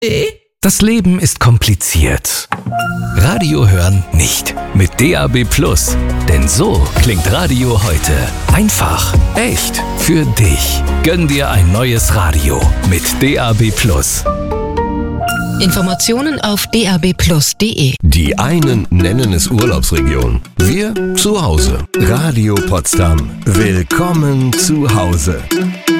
Das Leben ist kompliziert. Radio hören nicht. Mit DAB+. Denn so klingt Radio heute. Einfach, echt, für dich. Gönn dir ein neues Radio mit DAB+. Informationen auf dabplus.de. Die einen nennen es Urlaubsregion. Wir zu Hause. Radio Potsdam. Willkommen zu Hause.